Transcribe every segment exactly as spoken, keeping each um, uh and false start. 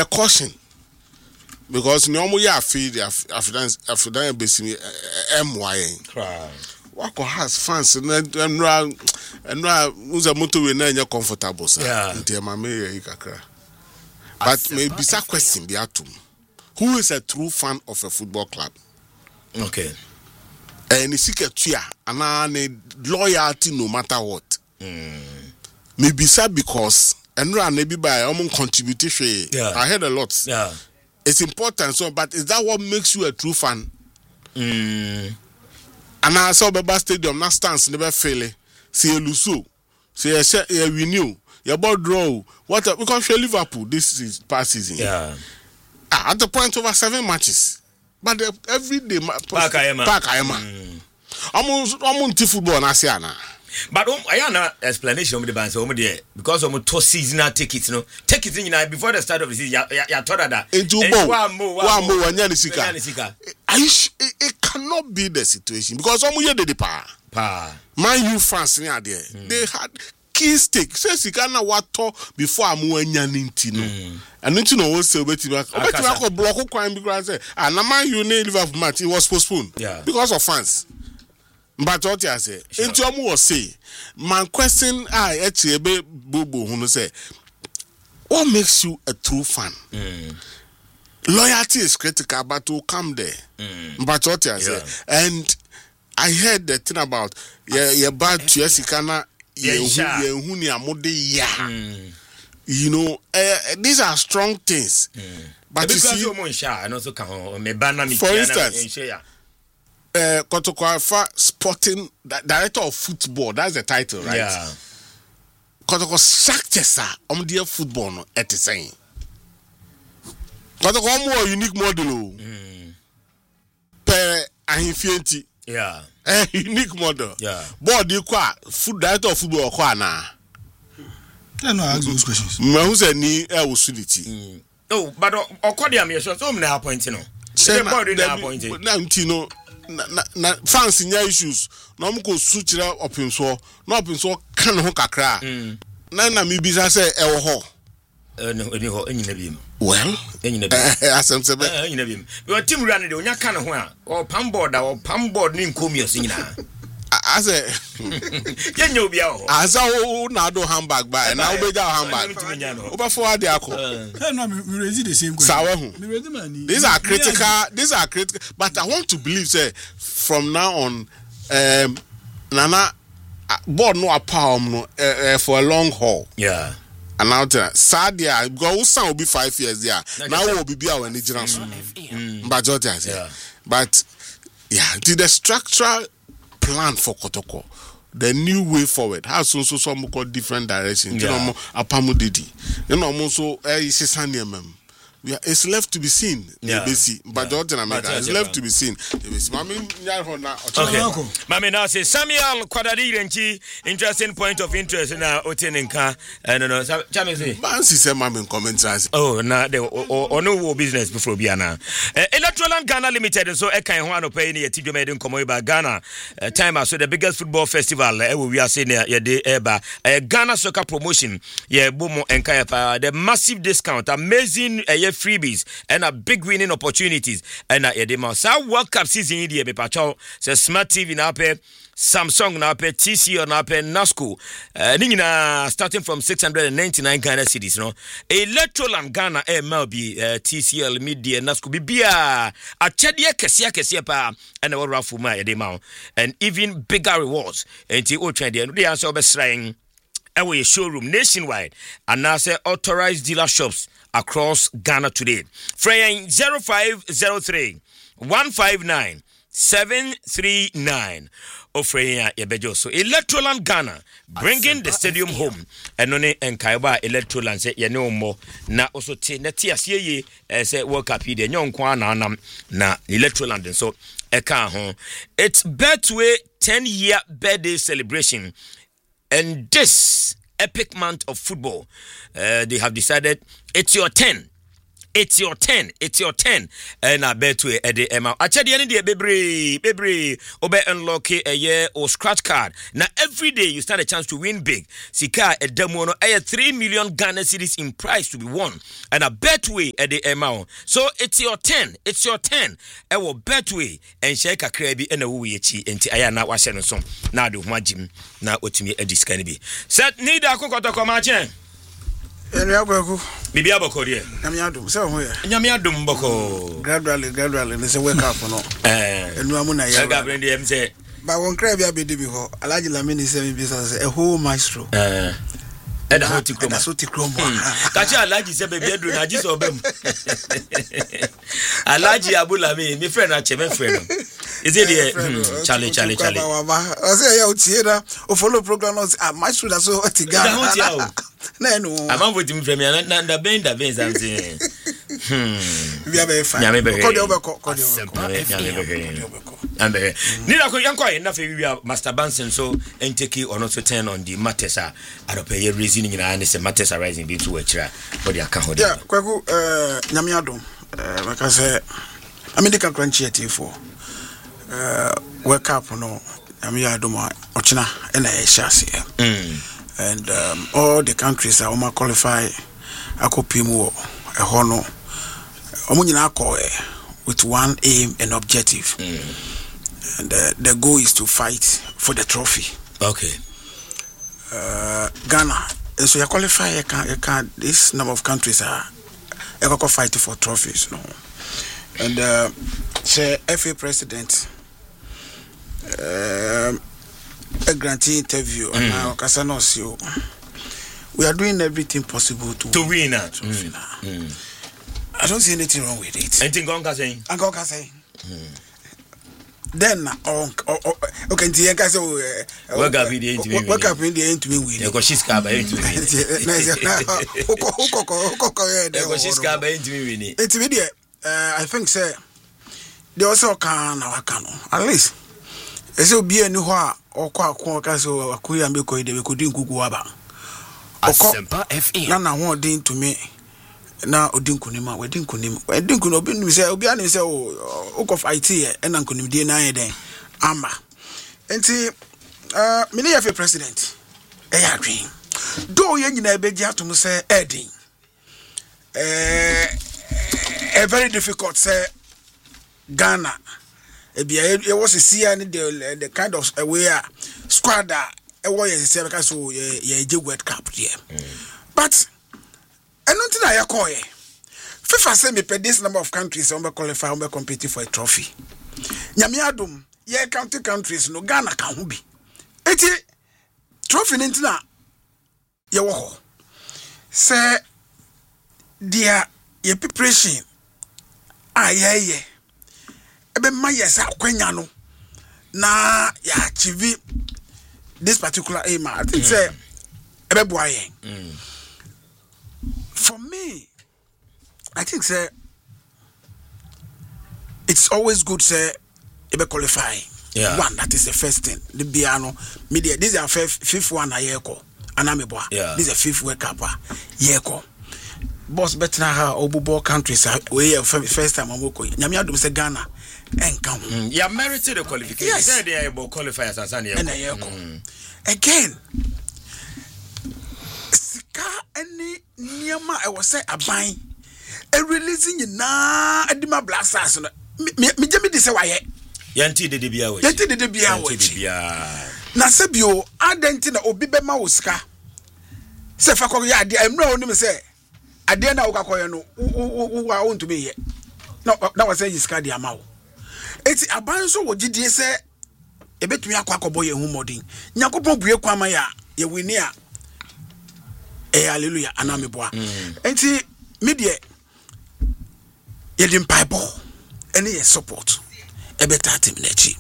a caution because no ya feed African African basically M Y. Wako has fans and and and who's a motor we na comfortable sir. Nti ma me ye kakra. But maybe some question be atum. Who is a true fan of a football club? Okay. And it's a tia and loyalty no matter what. Mm. Maybe so because and run maybe by among contribution. Yeah. I heard a lot. Yeah. It's important, so but is that what makes you a true fan? Mm. And I saw Baba Stadium, not stands never fail. See a Luso, see a share a renew, your ball draw. What because you're Liverpool this is past season. Yeah. Ah, at the point over seven matches. But uh, every day Park Ayama. Park Ayama. Almost almost football na see ana. But um, I have an explanation of the band so there because of two seasonal tickets, no tickets in you before the start of the season. Ya ya told that. Into one more, one more, one year sika. It cannot be the situation because some year they pa. Pa. Man, you fans near there. Mm. They had key stake. Say sika na wato before amu enya ninti no. And ninti no was say beti back. Beti back ko block kwan because say ah na man you need Liverpool match it was postponed. Yeah. Because of fans. But what you say? Into amu was say man question I actually be bobo who say what makes you a true fan? Mm. Loyalty is critical, but to come there. Mm. But what you say? And I heard the thing about yeah, yeah, bad to Yesikana, yeah, huni amode yeah. You know, uh, these are strong things. Mm. But you see, for instance, uh, Kotoko Sporting Director of Football, that's the title, right? Yeah. Kotoko Shaktesa, om dear football no at the same. Kotoko more unique model. Mm. Per Ahinfienti. Yeah. Eh, unique model. Yeah. Board you qua food director of football qua na. I know I ask those questions. Me who say ni e wo sunity. Oh, but Okodia me so so me na point no. Say board na point. Na nti no na na fans nya issues. Na mo ko su kire opin so. Na opin so kan ho kakra. Na na me bisa say e wo ho. Eh no eni ho enyina bi. Well, enyina bi. Asem se be. Eh enyina bi. Be team run de onya kan ho a. O pam board o pam board ni nkomios nyina. I say, you know, be out. as I now do handbag by now, be down handbag. Over for the alcohol. We raise the same question. These are critical. These are critical. But I want to believe, say, from now on, um, Nana, board no apart no uh, for a long haul. Yeah. And now, sad yeah, go son will be five years there. Now will be our indigenous. But yeah, but yeah, did the structural plan for Kotoko, the new way forward. How so so some call different directions. You know, apamu didi. You know, also eh, yeah, it's left to be seen. Yeah. But yeah. America, it's left to be seen. Okay. Mami now say Samuel Kwadadi Renchi interesting point of interest na Otenenka. Eh no no. Chame say. Bansi say mami comments. Oh na the ono business before biana. Electroland Ghana Limited so e kan ho anopa ni yeti dwoma de nkomo ba Ghana. Time so the biggest football festival e we are saying ye de eba Ghana Soccer Promotion ye bomo enka pa the massive discount amazing freebies and a big winning opportunities and a edema sa World Cup season here be pacho say Smart T V na pe Samsung na pe T C L na pe Nasco uh, ningina starting from six hundred ninety-nine Ghana cedis no Electroland Ghana M L B uh, T C L Media Nasco bibia a chedie kese kese pa and what rafu ma edema and even bigger rewards and ti o trend no dey answer obesrain away showroom nationwide and now say authorized dealer shops across Ghana today. Freya zero five zero three one five nine seven three nine. Ofreya Yebejo. So Electroland Ghana bringing the stadium home. And only Enkaiba Electroland say ya no more. Na also te neti asiye ye say World Cup de nyon kwa na nam na Electroland. So eka hon. It's Betway ten year birthday celebration. And this epic month of football, uh, they have decided it's your turn. it's your turn it's your turn and I bet we at the Emma ache de ne bebre bebre obe unlock a year or scratch card now every day you stand a chance to win big sika a demo no a three million Ghana cedis in prize to be won and I bet we at the Emma so it's your turn it's your turn e wo bet we and share kakra bi na wo ye chi enti aya na wa hye no so na de ho agim na otumi adiska ne bi set need akokoto komache enu akwaku bibi abokori e nyame adum se ho ye nyame adum boko gradually gradually ne se wake up no eh enu amu na ye ga brand em say ba won kra bia be di bi ho alaji lamini se mi bi so a whole maestro eh Eda hoti kroma. Eda hoti kroma. Kachi Alaji se bebi edu na jiso obem. Alaji Abulami, mi friend na cheme friend. Is it the Charlie Charlie Charlie? I say ya utie na o follow program no ah my student so atiga. Da hoti ya o. Na no. Ama voti mi friend na na bend da bend something. Hmm. We are very fine. Nyame be. Ko de obeko, ko de Nyame be. Ambe. Ni na ko yanko na fe we are Master Bansen so enteki or not to turn on the matters are adope reason nyina ne se matters are rising be to achira body aka ho yeah kwaku eh nyame adom eh maka say amedika crunchy atifo eh wake up no nyame adom ochina na e shase and um, all the countries are all qualify akopimu e ho no omo nyina akọ with one aim and objective. Mm. And uh, the goal is to fight for the trophy. Okay. Uh, Ghana, and so you qualify. You can, you can. This number of countries are, you can fight for trophies, no. And uh, the F A president, uh, a grantee interview, mm. and now Casanos, you, we are doing everything possible to to win a trophy. Mm. Mm. I don't see anything wrong with it. Anything wrong, saying? I'm going to say. Then, oh, okay, the guy say, "Work up in the end to me. Work up in the end to me. We go she's car by to me. Who go she's car by to me. It's video. I think say they also can our can at least. It's so be a new wa or kwa kwa kaso akuya mbeko ide we kudin kuku waba. Asempa F M. Na na ho din to me. Na odinkunima wedinkunima wedinkuno obi nu se obi ani se o ko fight e na nkunim die na yeden ama enti uh me ne F A president e ya dream do ye nyina ebeji atom se edin eh a very difficult say Ghana e bia e was see and the the kind of way squad e wo ye se because so ye je World Cup there but and until I call ye FIFA say me per this number of countries on be qualify on be compete for a trophy. Nyame adom ye county countries no Ghana kan ho bi. Eti trophy nintina ye wo ho. Say dia ye preparation ayeye ebe ma yes akwanya no na ya achieve this particular aim. I think say ebe boa yen. For me, I think say it's always good say ebe qualify. Yeah. One, that is the first thing. The piano media. This is a fifth, fifth one a year ko. Anameboa. Yeah. This is a fifth World Cup year ko. Boss better na ha obubo countries we first time amoko. Nyame adom say Ghana enka ho. Mm. Yeah, merited the qualification. Yes. Say they are able qualify as an year. Mm. Again. Any niama I was say aban e releasing na adima blasters no me me me dey say why yanti de de bia we yanti de de bia we na se bio adenti na obi be ma osika se fa ko ya ade emra onim se ade na wo kakoye no wo wa won to be here na na was say isika de ama wo eti aban so wo gidie se e betumi akwa akobo ye hu modin nyakopon bue kwama ya ye wini a eh hallelujah anameboa enti media yedim bible any support e better team nechi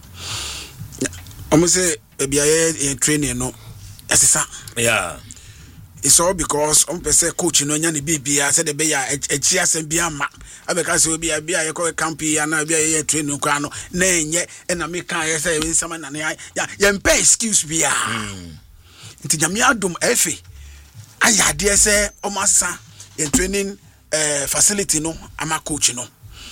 omo say e bia ye training no esisa yeah it's all because on person coach no nya ne bibia say the be ya echi asem bia ma abeka say obi bia ye ko camp ya na bia ye training kwa no na enye na me kan ye say nsama na ya ye mpe excuse bia nti nyame adom efe ayade say omasa in training uh, facility no ama coach no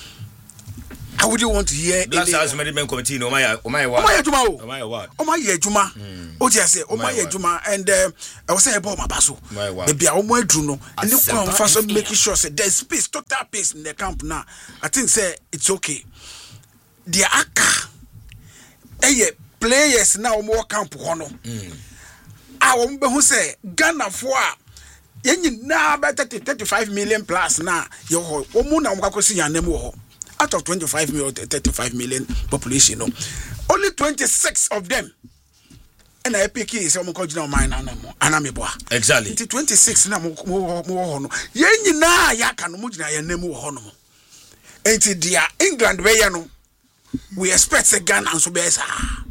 I wouldn't want to hear Black Stars management committee no my my what my juma o my what o my juma o just say o my juma and uh, I was say about my baso the bia o mo adru no and the kwan fa making sure say there's space total space in the camp now I think say it's okay the aka eh players now more camp ho no ah o mbe hu say Ghana for a yen na better thirty-five million plus na ye ho o mu na mo kwakosi yanem ho out of twenty-five million thirty-five million population no only twenty-six of them and I pick is some continue mine anameboa exactly twenty-six na mo mo ho no ye nyina ya ka no mo gina yanem ho no enti dia England we ya no we expect say Ghana and so be sa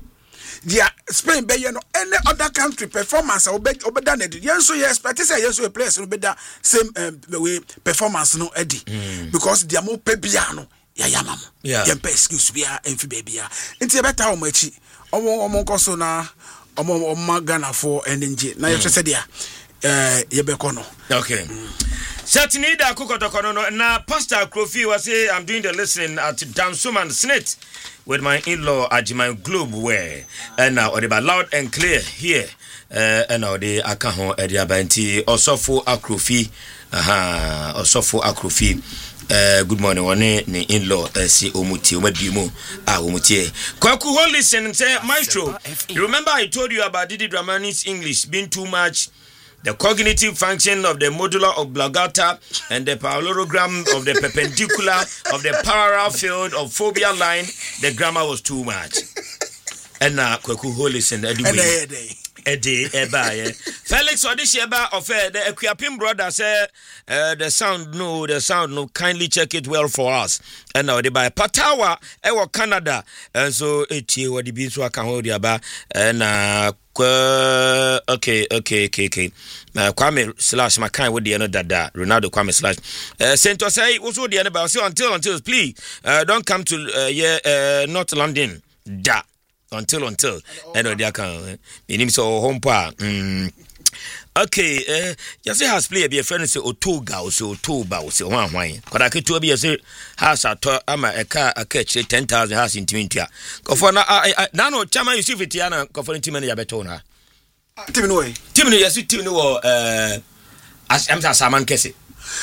dia Spain be ya no any other country performance obe obeda na yen so you expect say yen so a place no beda same um, way performance no edi mm. because dia mo pe bia no ya ya mam yeah. Yen pe excuse bia enfi be bia enti e beta o machi omo omo nkoso na omo omo Ghana for enje na ye twese dia eh ye be kono okay mm. Certainly da kukotokono no na Pastor Krofi was say I'm doing the listening at Dansuman Snit with my in-law at my globe where and now they loud and clear here uh, and now they akaho ediabanti osofo Akrofi aha osofo Akrofi uh, good morning one ni in-law uh, si omuti omabimu ah omuti kwaku hold listen say maestro you remember I told you about Didi Dramani's English being too much, the cognitive function of the modular oblongata and the parallelogram of the perpendicular of the parallel field of phobia line, the grammar was too much. And now, Kweku Holis and Eddie. Eddie, Eba, Felix Odisheba of the Equiapim brother said, uh, the sound, no, the sound, no, kindly check it well for us. And now they buy Patawa, Ewa Canada, and so it's what the beans were Cambodia, and uh, okay, okay, okay, okay. Uh, Kwame slash my kind with the end of that, Ronaldo Kwame slash. Uh, Saint say also the end about so until until please uh, don't come to uh, yeah uh, North London da until until and uh, they can meaning so home pa. Mm. Okay, uh, you say has play be a friend say Otoga or so Otoba or so one wine. But I could to be a say has a to ama a car a catch ten thousand has in Twintia. Go for now, now no chama you see Vitiana go for intimate Yabetona. Timino, Timino, yes, Timino, uh, as I'm Saman Kessi.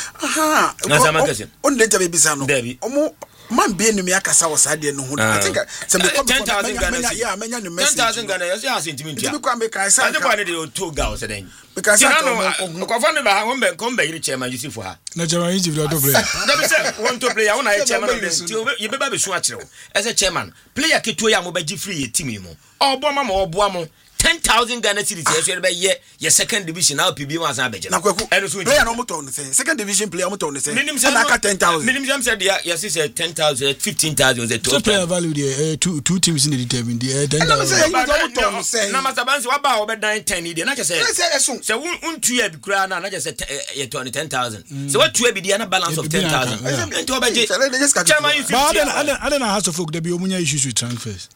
Aha, Saman Kessi. On the Debbie Bizano, Debbie. Omo, man being the Miakasa was I didn't know. I think some ten thousand Ghana, yeah, many ten thousand Ghana, yes, in Timintia. You can't make I say, I wanted you two girls then. Because I don't know, Governor Bahombe come by the chairman, you see for her. No, German, you don't play. Never said, want to play. I want a chairman of this. You better be swatch as a chairman. Play a Kituya Mobaji free, Timimo. Or Bomam or Boamo. ten thousand Ghana cities yes be ye your second division now P B was abeje na kwaku player no moto on the second division player moto on the and aka ten thousand minimum said yes is ten thousand fifteen thousand the total player value there two two teams in the determine the ten thousand na masabansi wa ba obedan ten dey na just say say untu ya bi kura na na just say ten thousand so what two be the na balance of ten thousand and to obeje chairman you but I don't know how to folk there be omunya issues with transfers.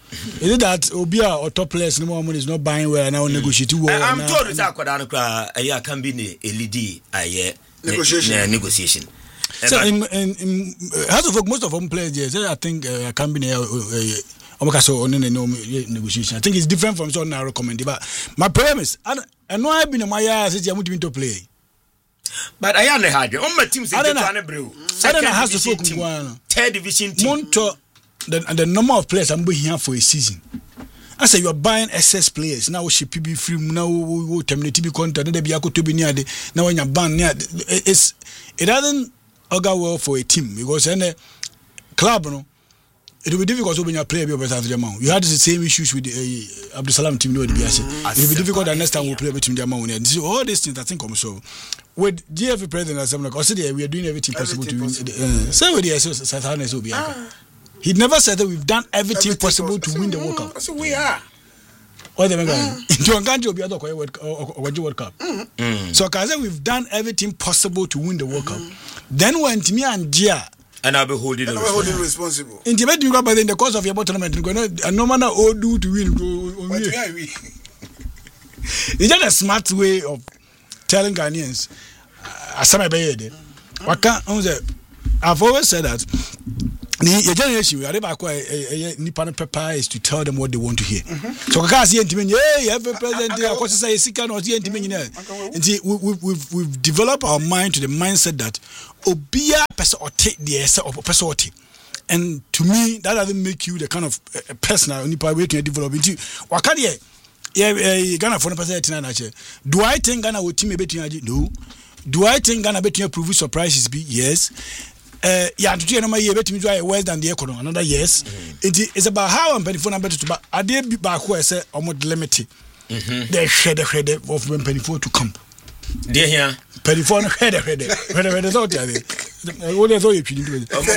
Is it that Obia or top players no more money is not buying well now negotiate well? I'm told it's akwadano kra a can be a lead a negotiation negotiation. So in in, in House of Folk, most of them players yes, I think uh, can be a Omakaso on no negotiation. I think it's different from something I recommend. But my problem is I know I've been in my years since I'm to play. But I am the hard. On my team say to ane brew. I don't know House of Folk third division team. The, the number of players I'm buying here for a season. I say you are buying excess players. Now she P B free. Now we terminate T B contract. Then be able to be near the. Now when you ban near, it's it doesn't go well for a team because any club, you know, it will be difficult when you play be better than them. You had the same issues with the uh, Abdul Salam team. No, it will be difficult the next time we play between them. So all these things I think come so. With G F A president as I'm like, I we are doing everything possible everything to win. Same with the South Africans will be. He never said that we've done everything, everything possible to win the World Cup. So we are. What the World Cup. So I said we've done everything possible to win the World Cup. Then when me and Gia and I'll be holding, and I'll be holding responsible. In the you but in the course of your tournament, and no matter all do to win. It's just a smart way of telling Ghanaians. Asama Bayede. Waka, I've always said that. Your generation, we are never quite Nippon Pepper is to tell them what they want to hear. Mm-hmm. So, I can't see anything. Yeah, every president, of course, say, "Sick or see anything." And see, we, we, we've we've developed our mind to the mindset that Obia person or take the essence of person. And to me, that doesn't make you the kind of uh, person Nippon way to develop into. What can you? Yeah, Ghana for the president. Do I think Ghana will team a bit? No. Do I think Ghana bet you prove surprises? Be yes. Uh, yeah, to you know my year bet me dry worse than the economy. Another yes. Mm-hmm. It is about how I'm penny for number two. But I did be back where I say almost limited. They shed the head of when penny four to come. Dear here, penny four head of head. Head of head is out there. What is all you do?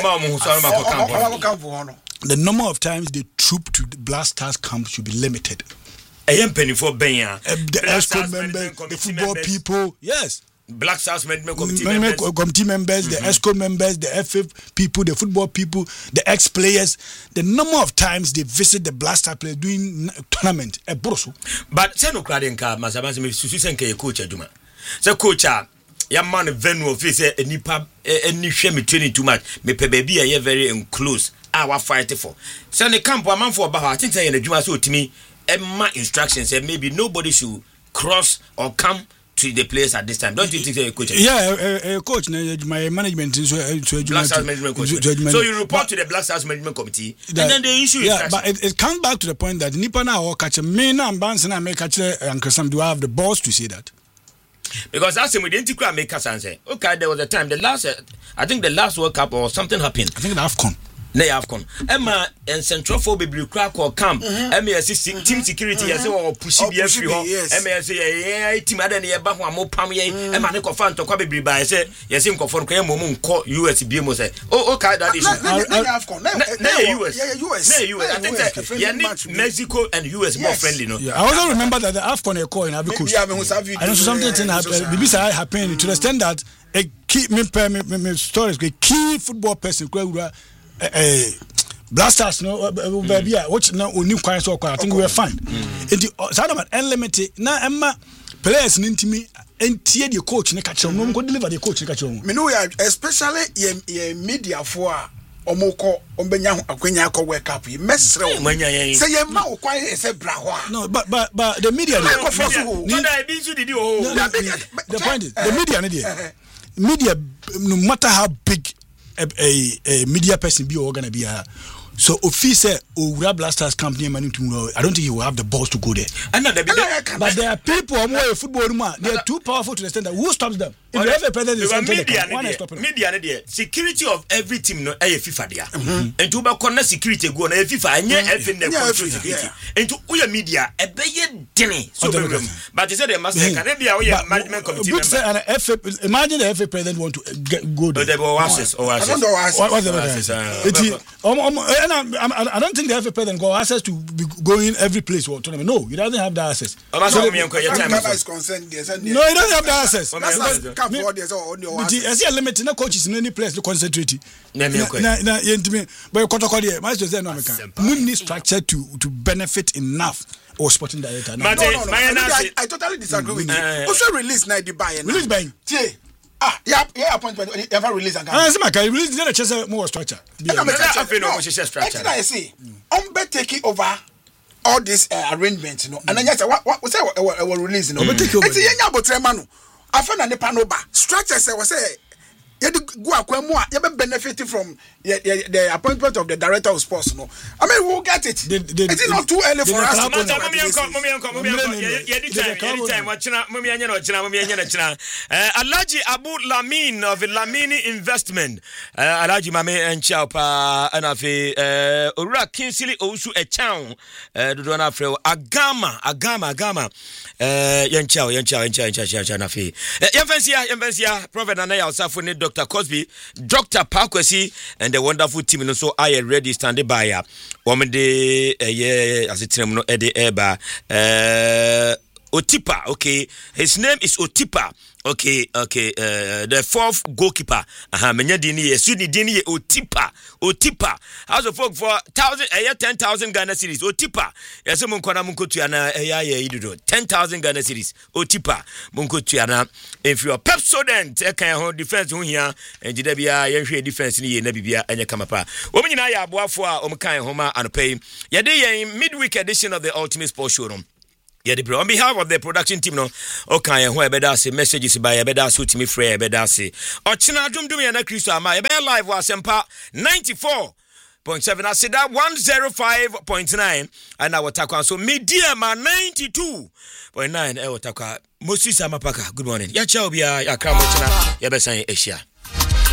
The number of times they troop to the Blasters camp should be limited. I am penny for Benya. The ESCO members, the football people, yes. Black Stars Management Committee members, members, committee members mm-hmm. the ESCO members, the F F people, the football people, the ex-players. The number of times they visit the Black Star players doing tournament at Broso. But say no crowd in car, Masabansi, me Susan K. coach Juma. So coach, your man venue of face a nipa any shame me training too much. Me pe baby are very enclose. Our fight for. So the camp a man for about I think say in the Juma so to me, my instructions said maybe nobody should cross or come to the players at this time. Don't you think you're a coach? Yeah, a, a coach. My management is so Black Stars Management Committee. So you report but, to the Black Stars Management Committee, that, and then the issue yeah, is. Yeah, but it, it comes back to the point that Nippon or catch me now and Banson and make catch and Sam. Do I have the balls to say that? Because that's him. We didn't think make us answer. Okay, there was a time. The last, uh, I think the last World Cup or something happened. I think the AFCON. Na AFCON. Emma and Central for baby crack or camp. Emma assisting team security as well push be every home. Emma say yeah team ada na ba ho amopam ye. Emma ne kofa ntokwa baby ba say yes him kofa nko mom nko U S B mo say. Oh okay that is. Na AFCON. Na U S. Yeah U S. Na U S. I think that yeah Mexico and U S more friendly no. I also remember that the AFCON call in Ivory Coast. Yeah, me I know something happened. B B C happened to the extent that a key me me stories key football person eh Blasters no baby watch na oni kwan so I think we were fine. It Sadaman unlimited na emma players ntimi entie the coach ne ka kire no go deliver the coach ne ka kire me know especially ye media for omoko ombenya akwanya akọ World Cup yi mesre o say ye ma okwan e say bra ho no but but but the media the point is the media ne media no matter how big a, a, a media person be or gonna be a so officer or Blasters company man to I don't think he will have the balls to go there. And not the but there are people who are football man they are too powerful to the extent that who stops them if you have a president is media media media security of every team no eh FIFA dia and to ba corner security go na FIFA anye every na control security and to we media e be ye dene so but they say they must can be our management committee member and F A imagine the F A president want to get, go there they will access or access what the And I, I don't think the F A president got access to be going every place or tournament. No, he doesn't have the access. So the, is concerned, no, he doesn't have the access. That's not camp for there's on your access. I see a limit no coaches in any place to concentrate. Na na yentime but kotoko there match say no American. We need structure to to benefit enough or sporting director. No, no, no, no. I, I totally disagree with you. Also release na the buy. Release buy. Ah, yeah, yeah, appointment. You ever release and ah, see, my guy, release the chess more structure. Yeah, no, no, structure. I see. I'm be taking over all this uh, arrangements, you know. And then you say what what say I will release, you know. It's a yanya botrema no. Afa na ne panoba. Structure say we say you go akwa mu a you be benefiting from the, the, the appointment of the director of sports, no. I mean, we'll get it. The, the, it's not too early for us to know. Alhaji Abu Lamin of Lamini Investment. Alhaji Mame and Chaupa and Afi Ura Kinsley Osu Echang. Dudona Freo Agama, Agama, Agama. Yanchao, Yanchao, Yanchao, Yanchao, Nafi. Yanfensia, Yanfensia, Prophet Anaya Safuni, Doctor Cosby, Doctor Parkwesi, and the wonderful team. And so I am ready, standing by ya. Woman de, yeah, as it's no Eddie Eba. Otipa, okay. His name is Otipa. Okay, okay. Uh, the fourth goalkeeper. Aha, menya dini ye. Sudi dini ye Otipa. Otipa. House of folk for thousand, eh, ten thousand Ghana series. Otipa. Yes, munkona munko tuyana eh ya ye idudo. Ten thousand Ghana series. Otipa. Munko tuyana. If you are Pepsodent, eh kan ho defense ho hia. Enjide bia ye hwe defense ni ye na bibia enye kamapa. Wo nyina ya aboafo a omkan ho ma anopay. Ye de ye midweek edition of the Ultimate Sports Show. Yeah, the on behalf of the production team, no, okay, who better say messages by better suit me free, better say. Or China Dum Dum and a Christo, my bear live was Sempa ninety-four point seven. I said that one oh five point nine, and I will talk on so media man ninety-two point nine. I will talk Moses Amapaka. Good morning. Ya Chao Bia, Ya Kramochina, Ya Besan Asia.